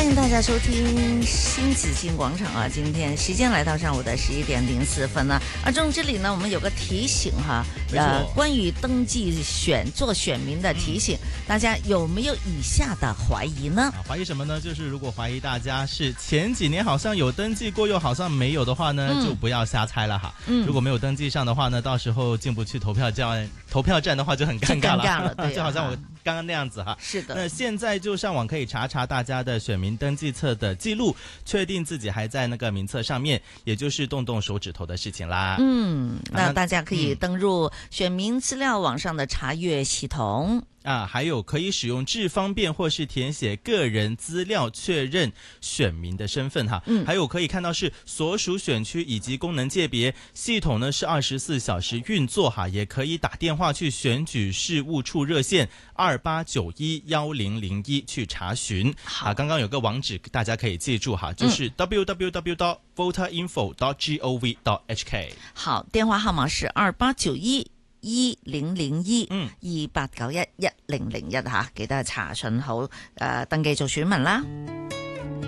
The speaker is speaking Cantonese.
迎大家收聽新紫荊廣場啊！今天時間來到上午的11:04分了。阿忠，這裏呢，我們有個提醒哈，關於登記做選民的提醒，大家有沒有以下的懷疑呢？ 懷疑什麼呢？就是如果懷疑大家是前幾年好像有登記過，又好像沒有的話呢，就不要瞎猜了哈。如果沒有登記上的話呢，到時候進不去投票站的話就很尷尬了，對，就好像我剛剛那樣子哈。 是的。 那現在就上網可以查大家的選民登記冊的記錄，確定自己還在那個名冊上面，也就是動手指頭的事情啦。 那大家可以登入選民資料網上的查閱系統。 還有可以使用智方便或是填寫個人資料確認選民的身份哈。還有可以看到是所屬選區以及功能界別系統呢是24小時運作哈，也可以打電話去選舉事務處熱線28911001去查詢。好，剛剛有個網址大家可以記住哈，就是 www.voterinfo.gov.hk。好， 電話號碼是28911001，28911001吓，記得查詢好登記做選民啦。